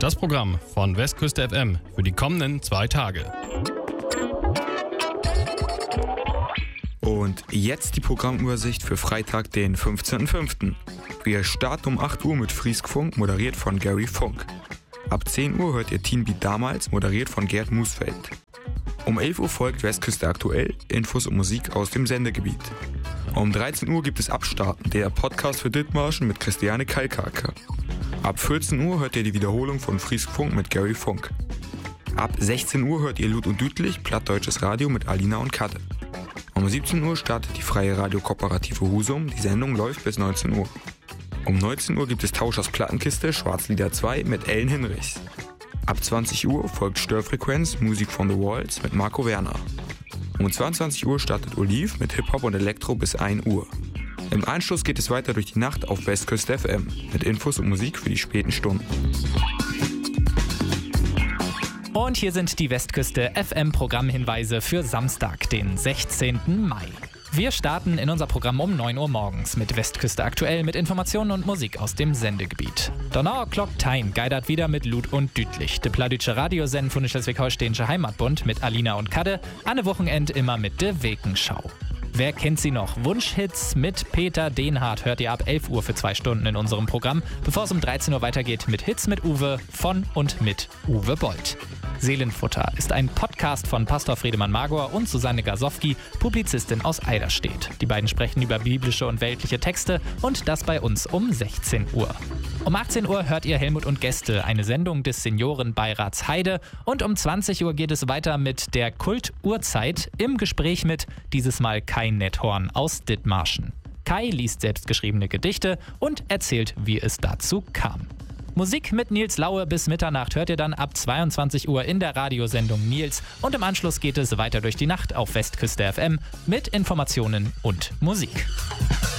Das Programm von Westküste FM für die kommenden 2 Tage. Und jetzt die Programmübersicht für Freitag, den 15.05. Wir starten um 8 Uhr mit Frieskfunk, moderiert von Gary Funk. Ab 10 Uhr hört ihr Teen Beat damals, moderiert von Gerd Musfeld. Um 11 Uhr folgt Westküste aktuell, Infos und Musik aus dem Sendegebiet. Um 13 Uhr gibt es Abstarten, der Podcast für Dithmarschen mit Christiane Kalkaker. Ab 14 Uhr hört ihr die Wiederholung von Frieskfunk mit Gary Funk. Ab 16 Uhr hört ihr Lud und Dütlich, plattdeutsches Radio mit Alina und Kadde. Um 17 Uhr startet die freie Radiokooperative Husum, die Sendung läuft bis 19 Uhr. Um 19 Uhr gibt es Tauschers Plattenkiste, Schwarzlieder 2 mit Ellen Hinrichs. Ab 20 Uhr folgt Störfrequenz, Musik von The Walls mit Marco Werner. Um 22 Uhr startet Oliv mit Hip-Hop und Elektro bis 1 Uhr. Im Anschluss geht es weiter durch die Nacht auf Westküste FM mit Infos und Musik für die späten Stunden. Und hier sind die Westküste FM Programmhinweise für Samstag, den 16. Mai. Wir starten in unser Programm um 9 Uhr morgens mit Westküste aktuell mit Informationen und Musik aus dem Sendegebiet. Donau Clock Time geidert wieder mit Lud und Dütlich. De Pladütsche Radiosend von der Schleswig-Holsteinische Heimatbund mit Alina und Kadde. Anne Wochenend immer mit de Wekenschau. Wer kennt sie noch? Wunschhits mit Peter Dehnhardt hört ihr ab 11 Uhr für 2 Stunden in unserem Programm, bevor es um 13 Uhr weitergeht mit Hits mit Uwe von und mit Uwe Bold. Seelenfutter ist ein Podcast von Pastor Friedemann Magor und Susanne Gasowski, Publizistin aus Eiderstedt. Die beiden sprechen über biblische und weltliche Texte und das bei uns um 16 Uhr. Um 18 Uhr hört ihr Helmut und Gäste, eine Sendung des Seniorenbeirats Heide. Und um 20 Uhr geht es weiter mit der Kult-Uhrzeit im Gespräch mit dieses Mal Kai Netthorn aus Dithmarschen. Kai liest selbstgeschriebene Gedichte und erzählt, wie es dazu kam. Musik mit Nils Laue bis Mitternacht hört ihr dann ab 22 Uhr in der Radiosendung Nils und im Anschluss geht es weiter durch die Nacht auf Westküste FM mit Informationen und Musik.